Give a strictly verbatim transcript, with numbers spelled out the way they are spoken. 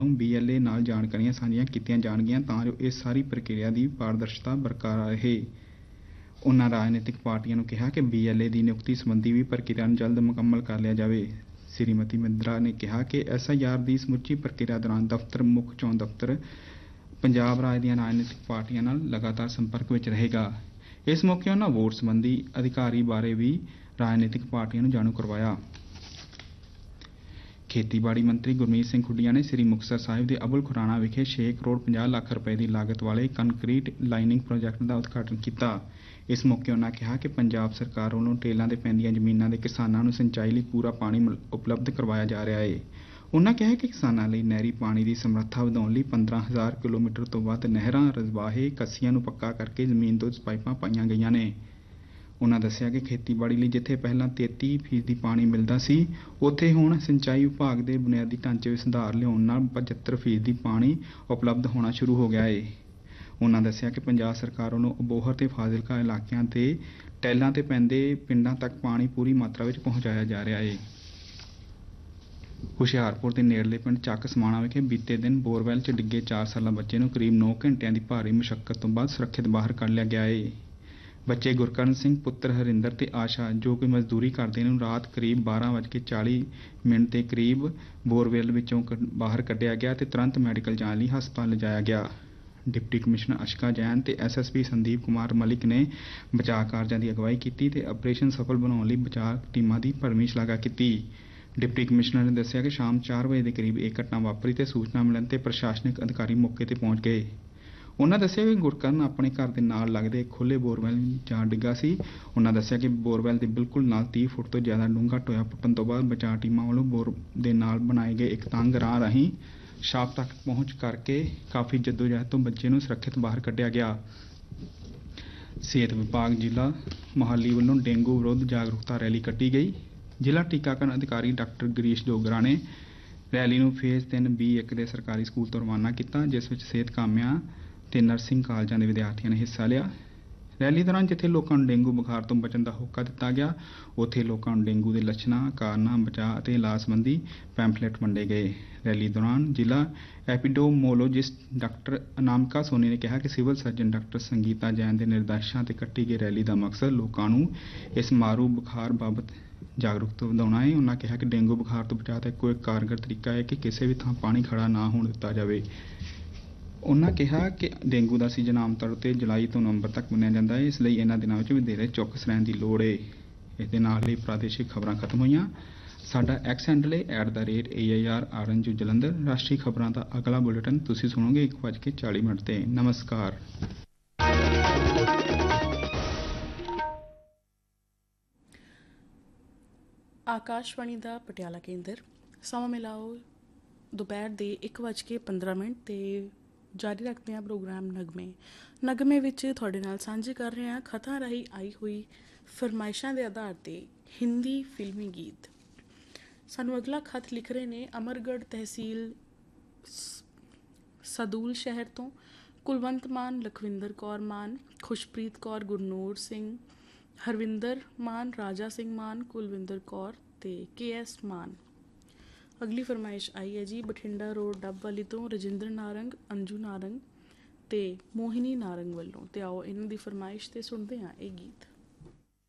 B L A ਨਾਲ ਜਾਣਕਾਰੀਆਂ ਸਾਂਝੀਆਂ ਕੀਤੀਆਂ ਜਾਣਗੀਆਂ ਤਾਂ ਜੋ ਇਸ ਸਾਰੀ ਪ੍ਰਕਿਰਿਆ ਦੀ ਪਾਰਦਰਸ਼ਤਾ ਬਰਕਰਾਰ ਰਹੇ। ਉਨ੍ਹਾਂ ਰਾਜਨੀਤਿਕ ਪਾਰਟੀਆਂ ਨੂੰ ਕਿਹਾ ਕਿ ਬੀ ਐਲ ਏ ਦੀ ਨਿਯੁਕਤੀ ਸੰਬੰਧੀ ਵੀ ਪ੍ਰਕਿਰਿਆ ਨੂੰ ਜਲਦ ਮੁਕੰਮਲ ਕਰ ਲਿਆ ਜਾਵੇ। ਸ੍ਰੀਮਤੀ ਮਿੰਦਰਾ ਨੇ ਕਿਹਾ ਕਿ ਐਸ ਆਈ ਆਰ ਦੀ ਸਮੁੱਚੀ ਪ੍ਰਕਿਰਿਆ ਦੌਰਾਨ ਦਫ਼ਤਰ ਮੁੱਖ ਚੋਣ ਦਫ਼ਤਰ ਪੰਜਾਬ ਰਾਜ ਦੀਆਂ ਰਾਜਨੀਤਿਕ ਪਾਰਟੀਆਂ ਨਾਲ ਲਗਾਤਾਰ ਸੰਪਰਕ ਵਿੱਚ ਰਹੇਗਾ। ਇਸ ਮੌਕੇ ਉਨ੍ਹਾਂ ਵੋਟ ਸੰਬੰਧੀ ਅਧਿਕਾਰੀ ਬਾਰੇ ਵੀ ਰਾਜਨੀਤਿਕ ਪਾਰਟੀਆਂ ਨੂੰ ਜਾਣੂ ਕਰਵਾਇਆ। ਖੇਤੀਬਾੜੀ ਮੰਤਰੀ ਗੁਰਮੀਤ ਸਿੰਘ ਖੁੱਡੀਆਂ ਨੇ ਸ੍ਰੀ ਮੁਕਤਸਰ ਸਾਹਿਬ ਦੇ ਅਬੁਲ ਖੁਰਾਣਾ ਵਿਖੇ ਛੇ ਕਰੋੜ ਪੰਜਾਹ ਲੱਖ ਰੁਪਏ ਦੀ ਲਾਗਤ ਵਾਲੇ ਕੰਕਰੀਟ ਲਾਈਨਿੰਗ ਪ੍ਰੋਜੈਕਟ ਦਾ ਉਦਘਾਟਨ ਕੀਤਾ। ਇਸ ਮੌਕੇ ਉਨ੍ਹਾਂ ਕਿਹਾ ਕਿ ਪੰਜਾਬ ਸਰਕਾਰ ਵੱਲੋਂ ਟੇਲਾਂ ਤੇ ਪੈਂਦੀਆਂ ਜ਼ਮੀਨਾਂ ਦੇ ਕਿਸਾਨਾਂ ਨੂੰ ਸਿੰਚਾਈ ਲਈ ਪੂਰਾ ਪਾਣੀ ਉਪਲਬਧ ਕਰਵਾਇਆ ਜਾ ਰਿਹਾ ਹੈ। ਉਨ੍ਹਾਂ ਕਿਹਾ ਕਿ ਕਿਸਾਨਾਂ ਲਈ ਨਹਿਰੀ ਪਾਣੀ ਦੀ ਸਮਰੱਥਾ ਵਧਾਉਣ ਲਈ ਪੰਦਰਾਂ ਹਜ਼ਾਰ ਕਿਲੋਮੀਟਰ ਤੋਂ ਵੱਧ ਨਹਿਰਾਂ, ਰਜ਼ਵਾਹੇ, ਕੱਸੀਆਂ ਨੂੰ ਪੱਕਾ ਕਰਕੇ ਜ਼ਮੀਨ ਤੋਂ ਪਾਈਪਾਂ ਪਾਈਆਂ ਗਈਆਂ ਨੇ। ਉਨ੍ਹਾਂ ਦੱਸਿਆ ਕਿ ਖੇਤੀਬਾੜੀ ਲਈ ਜਿੱਥੇ ਪਹਿਲਾਂ ਤੇਤੀ ਫੀਸਦੀ ਪਾਣੀ ਮਿਲਦਾ ਸੀ, ਉੱਥੇ ਹੁਣ ਸਿੰਚਾਈ ਵਿਭਾਗ ਦੇ ਬੁਨਿਆਦੀ ਢਾਂਚੇ ਵਿੱਚ ਸੁਧਾਰ ਲਿਆਉਣ ਨਾਲ ਪਝੱਤਰ ਫੀਸਦੀ ਪਾਣੀ ਉਪਲਬਧ ਹੋਣਾ ਸ਼ੁਰੂ ਹੋ ਗਿਆ ਹੈ। ਉਨ੍ਹਾਂ ਦੱਸਿਆ ਕਿ ਪੰਜਾਬ ਸਰਕਾਰ ਵੱਲੋਂ ਅਬੋਹਰ ਤੇ ਫਾਜ਼ਿਲਕਾ ਇਲਾਕਿਆਂ ਤੇ ਟੈਲਾਂ ਤੇ ਪੈਂਦੇ ਪਿੰਡਾਂ ਤੱਕ ਪਾਣੀ ਪੂਰੀ ਮਾਤਰਾ ਵਿੱਚ ਪਹੁੰਚਾਇਆ ਜਾ ਰਿਹਾ ਹੈ। ਹੁਸ਼ਿਆਰਪੁਰ ਦੇ ਨੇੜਲੇ ਪਿੰਡ ਚੱਕ ਸਮਾਣਾ ਵਿਖੇ ਬੀਤੇ ਦਿਨ ਬੋਰਵੈਲ 'ਚ ਡਿੱਗੇ ਚਾਰ ਸਾਲਾ ਬੱਚੇ ਨੂੰ ਕਰੀਬ ਨੌ ਘੰਟਿਆਂ ਦੀ ਭਾਰੀ ਮੁਸ਼ੱਕਤ ਤੋਂ ਬਾਅਦ ਸੁਰੱਖਿਅਤ ਬਾਹਰ ਕੱਢ ਲਿਆ ਗਿਆ ਹੈ। ਬੱਚੇ ਗੁਰਕਰਨ ਸਿੰਘ ਪੁੱਤਰ ਹਰਿੰਦਰ ਤੇ ਆਸ਼ਾ ਜੋ ਕਿ ਮਜ਼ਦੂਰੀ ਕਰਦੇ ਨੂੰ ਰਾਤ ਕਰੀਬ ਬਾਰਾਂ ਵੱਜ ਕੇ ਚਾਲੀ ਮਿੰਟ ਦੇ ਕਰੀਬ ਬੋਰਵੈਲ ਵਿੱਚੋਂ ਬਾਹਰ ਕੱਢਿਆ ਗਿਆ ਤੇ ਤੁਰੰਤ ਮੈਡੀਕਲ ਜਾਂਚ ਲਈ ਹਸਪਤਾਲ ਲਿਜਾਇਆ ਗਿਆ। ਡਿਪਟੀ ਕਮਿਸ਼ਨਰ ਅਸ਼ਕਾ ਜੈਨ ਤੇ S S P Sandeep Kumar Malik ਨੇ ਬਚਾਅ ਕਾਰਜਾਂ ਦੀ ਅਗਵਾਈ ਕੀਤੀ ਤੇ ਆਪਰੇਸ਼ਨ ਸਫਲ ਬਣਾਉਣ ਲਈ ਬਚਾਅ ਟੀਮਾਂ ਦੀ ਭਰਵੀਂ ਸ਼ਲਾਘਾ ਕੀਤੀ। ਡਿਪਟੀ ਕਮਿਸ਼ਨਰ ਨੇ ਦੱਸਿਆ ਕਿ ਸ਼ਾਮ ਚਾਰ ਵਜੇ ਦੇ ਕਰੀਬ ਇਹ ਘਟਨਾ ਵਾਪਰੀ ਤੇ ਸੂਚਨਾ ਮਿਲਣ ਤੇ ਪ੍ਰਸ਼ਾਸਨਿਕ ਅਧਿਕਾਰੀ ਮੌਕੇ ਤੇ ਪਹੁੰਚ ਗਏ। ਉਨ੍ਹਾਂ ਦੱਸਿਆ ਕਿ ਗੁਰਕਰਨ ਆਪਣੇ ਘਰ ਦੇ ਨਾਲ ਲੱਗਦੇ ਖੁੱਲ੍ਹੇ ਬੋਰਵੈਲ ਜਾ ਡਿੱਗਾ ਸੀ। ਉਨ੍ਹਾਂ ਦੱਸਿਆ ਕਿ ਬੋਰਵੈਲ ਦੇ ਬਿਲਕੁਲ ਨਾਲ ਤੀਹ ਫੁੱਟ ਤੋਂ ਜ਼ਿਆਦਾ ਡੂੰਘਾ ਟੋਇਆ ਪੁੱਟਣ ਤੋਂ ਬਾਅਦ ਬਚਾਅ ਟੀਮਾਂ ਵੱਲੋਂ ਬੋਰ ਦੇ ਨਾਲ ਬਣਾਏ ਗਏ ਇੱਕ ਤੰਗ ਰਾਹ ਰਾਹੀਂ ਛਾਪ ਤੱਕ ਪਹੁੰਚ ਕਰਕੇ ਕਾਫੀ ਜੱਦੋਜਹਿਦ ਤੋਂ ਬੱਚੇ ਨੂੰ ਸੁਰੱਖਿਅਤ ਬਾਹਰ ਕੱਢਿਆ ਗਿਆ। ਸਿਹਤ ਵਿਭਾਗ ਜ਼ਿਲ੍ਹਾ ਮੋਹਾਲੀ ਵੱਲੋਂ ਡੇਂਗੂ ਵਿਰੁੱਧ ਜਾਗਰੂਕਤਾ ਰੈਲੀ ਕੱਢੀ ਗਈ। ਜ਼ਿਲ੍ਹਾ ਟੀਕਾਕਰਨ ਅਧਿਕਾਰੀ ਡਾਕਟਰ ਗਿਰੀਸ਼ ਡੋਗਰਾ ਨੇ ਰੈਲੀ ਨੂੰ ਫੇਜ਼ ਤਿੰਨ ਬੀ ਇੱਕ ਦੇ ਸਰਕਾਰੀ ਸਕੂਲ ਤੋਂ ਰਵਾਨਾ ਕੀਤਾ, ਜਿਸ ਵਿੱਚ ਸਿਹਤ ਕਾਮਿਆਂ ਤੇ ਨਰਸਿੰਗ ਕਾਲਜਾਂ ਦੇ ਵਿਦਿਆਰਥੀਆਂ ਨੇ ਹਿੱਸਾ ਲਿਆ। ਰੈਲੀ ਦੌਰਾਨ ਜਿੱਥੇ ਲੋਕਾਂ ਨੂੰ ਡੇਂਗੂ ਬੁਖਾਰ ਤੋਂ ਬਚਣ ਦਾ ਹੋਕਾ ਦਿੱਤਾ ਗਿਆ, ਉੱਥੇ ਲੋਕਾਂ ਨੂੰ ਡੇਂਗੂ ਦੇ ਲੱਛਣਾਂ, ਕਾਰਨਾਂ, ਬਚਾਅ ਅਤੇ ਇਲਾਜ ਸੰਬੰਧੀ ਪੈਂਫਲੇਟ ਵੰਡੇ ਗਏ। ਰੈਲੀ ਦੌਰਾਨ ਜ਼ਿਲ੍ਹਾ ਐਪੀਡੋਮੋਲੋਜਿਸਟ ਡਾਕਟਰ ਅਨਾਮਿਕਾ ਸੋਨੀ ਨੇ ਕਿਹਾ ਕਿ civil surgeon doctor Sangeeta Jain ਦੇ ਨਿਰਦੇਸ਼ਾਂ ਤੇ ਕੱਢੀ ਗਈ ਰੈਲੀ ਦਾ ਮਕਸਦ ਲੋਕਾਂ ਨੂੰ ਇਸ ਮਾਰੂ ਬੁਖਾਰ ਬਾਬਤ ਜਾਗਰੂਕਤਾ ਵਧਾਉਣਾ ਹੈ। ਉਨ੍ਹਾਂ ਕਿਹਾ ਕਿ ਡੇਂਗੂ ਬੁਖਾਰ ਤੋਂ ਬਚਾਅ ਦਾ ਇੱਕੋ ਇੱਕ ਕਾਰਗਰ ਤਰੀਕਾ ਹੈ ਕਿ ਕਿਸੇ ਵੀ ਥਾਂ ਪਾਣੀ ਖੜਾ ਨਾ ਹੋਣ ਦਿੱਤਾ ਜਾਵੇ। ਉਨ੍ਹਾਂ ਕਿਹਾ ਕਿ ਡੇਂਗੂ ਦਾ ਸੀਜ਼ਨ ਆਮ ਤੌਰ 'ਤੇ ਜੁਲਾਈ ਤੋਂ ਨਵੰਬਰ ਤੱਕ ਮੰਨਿਆ ਜਾਂਦਾ ਹੈ, ਇਸ ਲਈ ਇਹਨਾਂ ਦਿਨਾਂ ਵਿੱਚ ਵਧੇਰੇ ਚੌਕਸ ਰਹਿਣ ਦੀ ਲੋੜ ਹੈ। ਇਸ ਦੇ ਨਾਲ ਹੀ ਪ੍ਰਾਦੇਸ਼ਿਕ ਖਬਰਾਂ ਖਤਮ ਹੋਈਆਂ। ਸਾਡਾ ਐਕਸ ਹੈਂਡਲ ਹੈ at the rate A I R R N U Jalandhar. ਰਾਸ਼ਟਰੀ ਖਬਰਾਂ ਦਾ ਅਗਲਾ ਬੁਲੇਟਿਨ ਤੁਸੀਂ ਸੁਣੋਗੇ ਇੱਕ ਵੱਜ ਕੇ ਚਾਲੀ ਮਿੰਟ 'ਤੇ। ਨਮਸਕਾਰ। ਆਕਾਸ਼ਵਾਣੀ ਦਾ ਪਟਿਆਲਾ ਕੇਂਦਰ। ਸਮਾਂ ਮਿਲਾਓ ਦੁਪਹਿਰ ਦੇ ਇੱਕ ਵੱਜ ਕੇ ਪੰਦਰਾਂ ਮਿੰਟ 'ਤੇ। ਜਾਰੀ ਰੱਖਦੇ ਹਾਂ ਪ੍ਰੋਗਰਾਮ ਨਗਮੇ। ਨਗਮੇ ਵਿੱਚ ਤੁਹਾਡੇ ਨਾਲ ਸਾਂਝੇ ਕਰ ਰਹੇ ਹਾਂ ਖਤਾਂ ਰਾਹੀਂ ਆਈ ਹੋਈ ਫਰਮਾਇਸ਼ਾਂ ਦੇ ਆਧਾਰ 'ਤੇ ਹਿੰਦੀ ਫਿਲਮੀ ਗੀਤ। ਸਾਨੂੰ ਅਗਲਾ ਖਤ ਲਿਖ ਰਹੇ ਨੇ ਅਮਰਗੜ੍ਹ ਤਹਿਸੀਲ ਸਦੂਲ ਸ਼ਹਿਰ ਤੋਂ ਕੁਲਵੰਤ ਮਾਨ, ਲਖਵਿੰਦਰ ਕੌਰ ਮਾਨ, ਖੁਸ਼ਪ੍ਰੀਤ ਕੌਰ, ਗੁਰਨੂਰ ਸਿੰਘ, ਹਰਵਿੰਦਰ ਮਾਨ, ਰਾਜਾ ਸਿੰਘ ਮਾਨ, ਕੁਲਵਿੰਦਰ ਕੌਰ ਅਤੇ ਕੇ ਐਸ ਮਾਨ। ਅਗਲੀ ਫਰਮਾਇਸ਼ ਆਈ ਹੈ ਜੀ ਬਠਿੰਡਾ ਰੋਡ ਡੱਬ ਵਾਲੀ ਤੋਂ ਰਜਿੰਦਰ ਨਾਰੰਗ, ਅੰਜੂ ਨਾਰੰਗ ਅਤੇ ਮੋਹਿਨੀ ਨਾਰੰਗ ਵੱਲੋਂ। ਅਤੇ ਆਓ ਇਹਨਾਂ ਦੀ ਫਰਮਾਇਸ਼ 'ਤੇ ਸੁਣਦੇ ਹਾਂ ਇਹ ਗੀਤ।